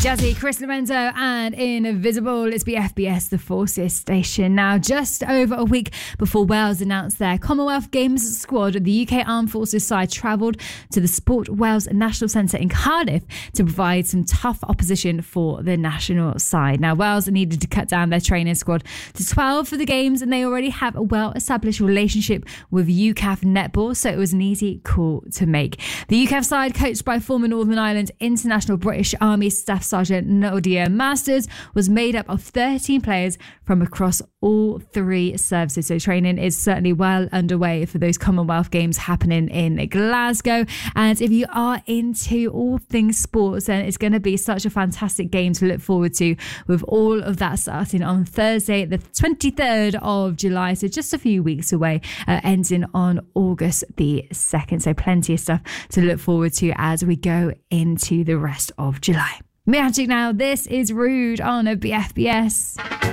Jazzy, Chris Lamento and Invisible. It's BFBS, the Forces station. Now, just over a week before Wales announced their Commonwealth Games squad, the UK Armed Forces side travelled to the Sport Wales National Centre in Cardiff to provide some tough opposition for the national side. Now, Wales needed to cut down their training squad to 12 for the Games, and they already have a well-established relationship with UCAF Netball, so it was an easy call to make. The UCAF side, coached by former Northern Ireland International British Army Staff Sergeant Nadia Masters, was made up of 13 players from across all three services. So training is certainly well underway for those Commonwealth Games happening in Glasgow. And if you are into all things sports, then it's going to be such a fantastic game to look forward to, with all of that starting on Thursday, the 23rd of July. So just a few weeks away, ending on August the 2nd. So plenty of stuff to look forward to as we go into the rest of July. Magic now. This is Rude on a BFBS.